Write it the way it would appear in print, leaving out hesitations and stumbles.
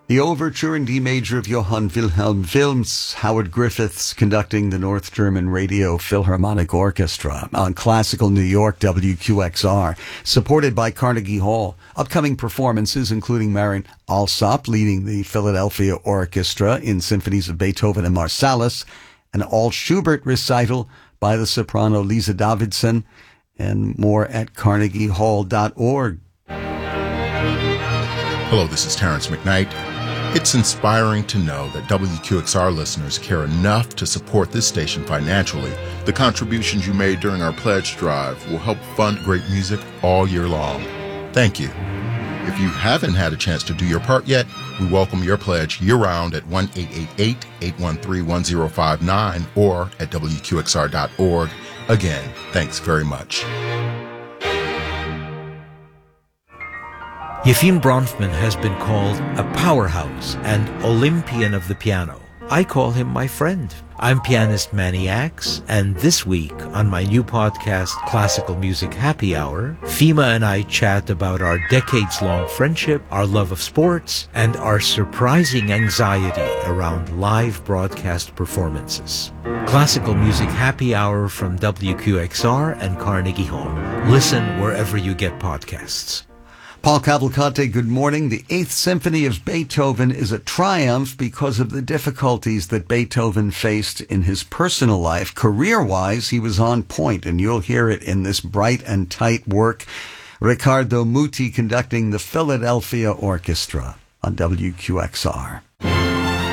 The overture in D major of Johann Wilhelm Wilms, Howard Griffiths conducting the North German Radio Philharmonic Orchestra on Classical New York WQXR, supported by Carnegie Hall. Upcoming performances including Marin Alsop leading the Philadelphia Orchestra in symphonies of Beethoven and Marsalis, an all Schubert recital by the soprano Lisa Davidson, and more at carnegiehall.org. Hello, this is Terrence McKnight. It's inspiring to know that WQXR listeners care enough to support this station financially. The contributions you made during our pledge drive will help fund great music all year long. Thank you. If you haven't had a chance to do your part yet, we welcome your pledge year-round at 1-888-813-1059 or at WQXR.org. Again, thanks very much. Yefim Bronfman has been called a powerhouse and Olympian of the piano. I call him my friend. I'm pianist Manny Axe, and this week on my new podcast, Classical Music Happy Hour, Fima and I chat about our decades-long friendship, our love of sports, and our surprising anxiety around live broadcast performances. Classical Music Happy Hour from WQXR and Carnegie Hall. Listen wherever you get podcasts. Paul Cavalcante, good morning. The Eighth Symphony of Beethoven is a triumph because of the difficulties that Beethoven faced in his personal life. Career-wise, he was on point, and you'll hear it in this bright and tight work. Riccardo Muti conducting the Philadelphia Orchestra on WQXR.